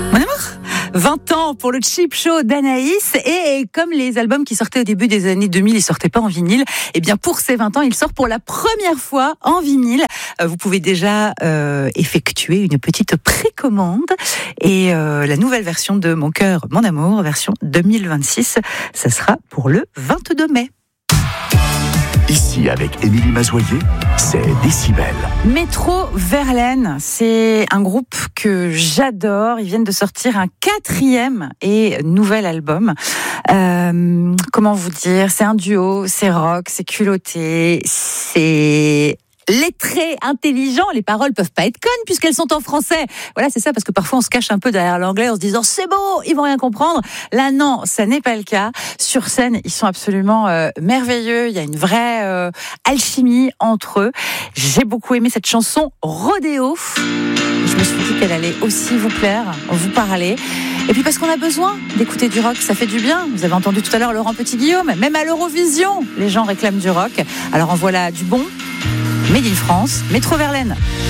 Mon amour, 20 ans pour le Cheap Show d'Anaïs, et comme les albums qui sortaient au début des années 2000, ils sortaient pas en vinyle, et bien pour ces 20 ans, il sort pour la première fois en vinyle. Vous pouvez déjà effectuer une petite précommande, et la nouvelle version de Mon cœur, mon amour, version 2026, ça sera pour le 22 mai. Ici, avec Émilie Mazoyer, c'est Décibel. Métro Verlaine, c'est un groupe que j'adore. Ils viennent de sortir un 4e et nouvel album. Comment vous dire ? C'est un duo, c'est rock, c'est culotté, c'est lettré, intelligent. Les paroles peuvent pas être connes puisqu'elles sont en français. Voilà, c'est ça, parce que parfois on se cache un peu derrière l'anglais en se disant c'est beau, ils vont rien comprendre. Là, non, ça n'est pas le cas. Sur scène, ils sont absolument merveilleux. Il y a une vraie alchimie entre eux. J'ai beaucoup aimé cette chanson Rodéo. Je me suis dit qu'elle allait aussi vous plaire, vous parler. Et puis parce qu'on a besoin d'écouter du rock, ça fait du bien. Vous avez entendu tout à l'heure Laurent Petit-Guillaume, même à l'Eurovision, les gens réclament du rock. Alors en voilà du bon. Made in France, Métro Verlaine.